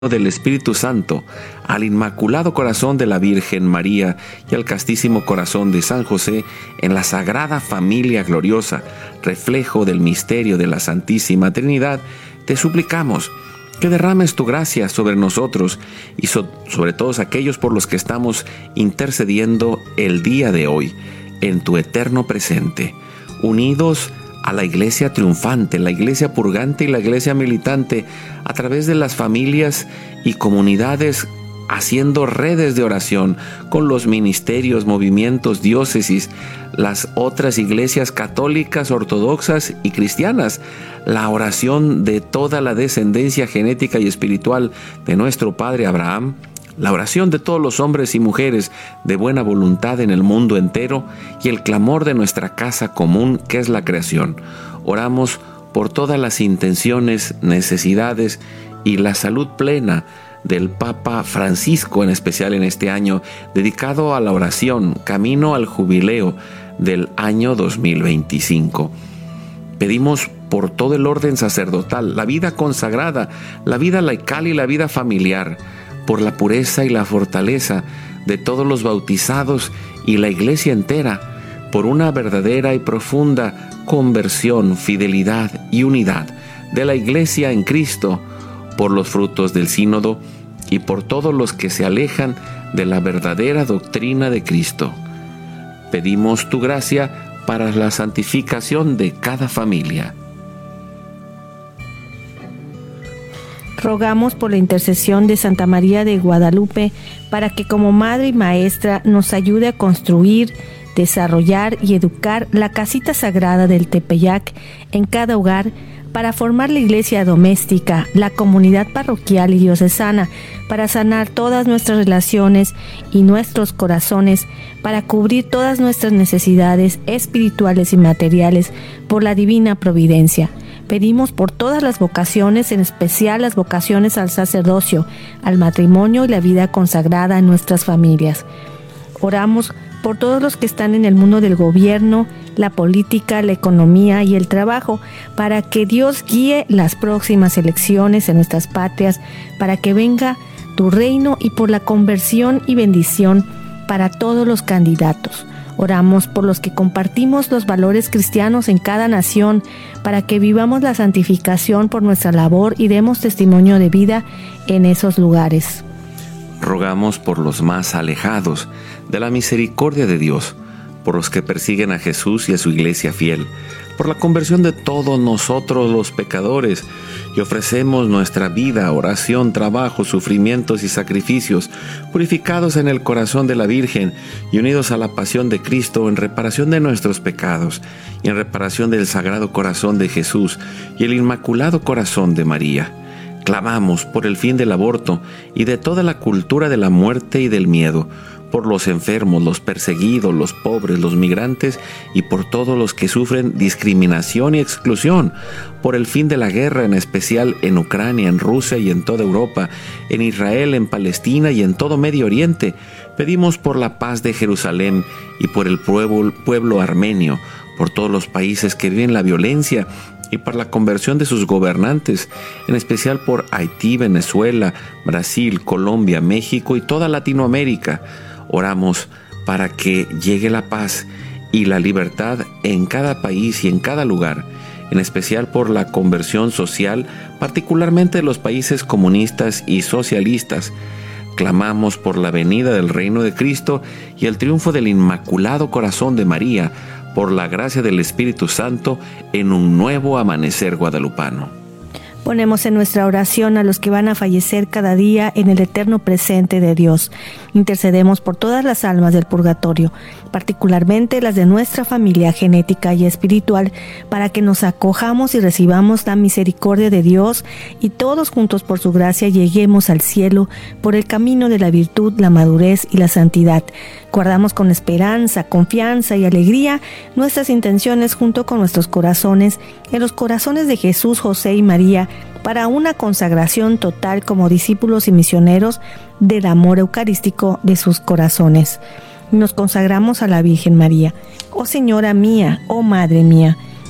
del Espíritu Santo, al Inmaculado Corazón de la Virgen María y al Castísimo Corazón de San José, en la Sagrada Familia Gloriosa, reflejo del misterio de la Santísima Trinidad, te suplicamos que derrames tu gracia sobre nosotros y sobre todos aquellos por los que estamos intercediendo el día de hoy, en tu eterno presente, unidos a la Iglesia triunfante, la Iglesia purgante y la Iglesia militante, a través de las familias y comunidades, haciendo redes de oración con los ministerios, movimientos, diócesis, las otras iglesias católicas, ortodoxas y cristianas, la oración de toda la descendencia genética y espiritual de nuestro Padre Abraham, la oración de todos los hombres y mujeres de buena voluntad en el mundo entero y el clamor de nuestra casa común, que es la creación. Oramos por todas las intenciones, necesidades y la salud plena del Papa Francisco, en especial en este año dedicado a la oración, camino al jubileo del año 2025. Pedimos por todo el orden sacerdotal, la vida consagrada, la vida laical y la vida familiar, por la pureza y la fortaleza de todos los bautizados y la Iglesia entera, por una verdadera y profunda conversión, fidelidad y unidad de la Iglesia en Cristo, por los frutos del sínodo y por todos los que se alejan de la verdadera doctrina de Cristo. Pedimos tu gracia para la santificación de cada familia. Rogamos por la intercesión de Santa María de Guadalupe para que como Madre y Maestra nos ayude a construir, desarrollar y educar la casita sagrada del Tepeyac en cada hogar, para formar la iglesia doméstica, la comunidad parroquial y diocesana, para sanar todas nuestras relaciones y nuestros corazones, para cubrir todas nuestras necesidades espirituales y materiales por la divina providencia. Pedimos por todas las vocaciones, en especial las vocaciones al sacerdocio, al matrimonio y la vida consagrada en nuestras familias. Oramos por todos los que están en el mundo del gobierno, la política, la economía y el trabajo, para que Dios guíe las próximas elecciones en nuestras patrias, para que venga tu reino, y por la conversión y bendición para todos los candidatos. Oramos por los que compartimos los valores cristianos en cada nación, para que vivamos la santificación por nuestra labor y demos testimonio de vida en esos lugares. Rogamos por los más alejados de la misericordia de Dios, por los que persiguen a Jesús y a su iglesia fiel, por la conversión de todos nosotros los pecadores, y ofrecemos nuestra vida, oración, trabajo, sufrimientos y sacrificios, purificados en el corazón de la Virgen y unidos a la pasión de Cristo, en reparación de nuestros pecados y en reparación del Sagrado Corazón de Jesús y el Inmaculado Corazón de María. Clamamos por el fin del aborto y de toda la cultura de la muerte y del miedo, por los enfermos, los perseguidos, los pobres, los migrantes y por todos los que sufren discriminación y exclusión, por el fin de la guerra, en especial en Ucrania, en Rusia y en toda Europa, en Israel, en Palestina y en todo Medio Oriente. Pedimos por la paz de Jerusalén y por el pueblo armenio, por todos los países que viven la violencia y por la conversión de sus gobernantes, en especial por Haití, Venezuela, Brasil, Colombia, México y toda Latinoamérica. Oramos para que llegue la paz y la libertad en cada país y en cada lugar, en especial por la conversión social, particularmente de los países comunistas y socialistas. Clamamos por la venida del reino de Cristo y el triunfo del Inmaculado Corazón de María, por la gracia del Espíritu Santo, en un nuevo amanecer guadalupano. Ponemos en nuestra oración a los que van a fallecer cada día en el eterno presente de Dios. Intercedemos por todas las almas del purgatorio, particularmente las de nuestra familia genética y espiritual, para que nos acojamos y recibamos la misericordia de Dios y todos juntos por su gracia lleguemos al cielo por el camino de la virtud, la madurez y la santidad. Guardamos con esperanza, confianza y alegría nuestras intenciones junto con nuestros corazones en los corazones de Jesús, José y María, para una consagración total como discípulos y misioneros del amor eucarístico de sus corazones. Nos consagramos a la Virgen María. Oh Señora mía, oh Madre mía,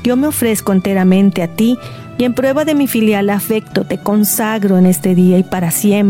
yo me ofrezco enteramente a ti y en prueba de mi filial afecto te consagro en este día y para siempre